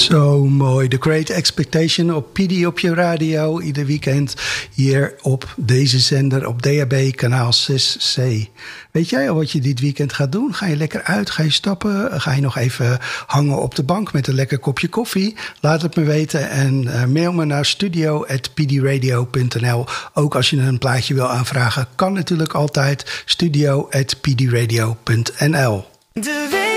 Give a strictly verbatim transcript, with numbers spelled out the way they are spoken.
Zo mooi. The Great Expectation op P D op je radio. Ieder weekend hier op deze zender op D A B kanaal zes C. Weet jij al wat je dit weekend gaat doen? Ga je lekker uit? Ga je stappen? Ga je nog even hangen op de bank met een lekker kopje koffie? Laat het me weten en uh, mail me naar studio at p d radio punt n l. Ook als je een plaatje wil aanvragen, kan natuurlijk altijd studio at p d radio punt n l. De